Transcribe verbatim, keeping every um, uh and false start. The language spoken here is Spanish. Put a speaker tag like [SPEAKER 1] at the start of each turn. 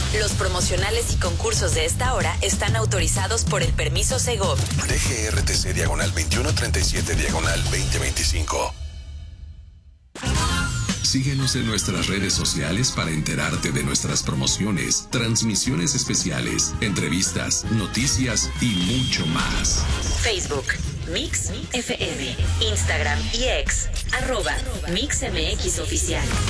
[SPEAKER 1] Los promocionales y concursos de esta hora están autorizados por el permiso Segov.
[SPEAKER 2] D G R T C diagonal veintiuno treinta y siete diagonal veinte veinticinco.
[SPEAKER 3] Síguenos en nuestras redes sociales para enterarte de nuestras promociones, transmisiones especiales, entrevistas, noticias y mucho más.
[SPEAKER 1] Facebook, Mix F M, Instagram y X, arroba Mix M X Oficial.